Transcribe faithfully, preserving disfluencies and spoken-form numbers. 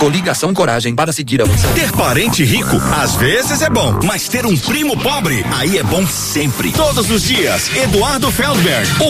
Coligação Coragem para seguir avançando. Ter parente rico, às vezes é bom, mas ter um primo pobre, aí é bom sempre. Todos os dias, Eduardo Feldberg, o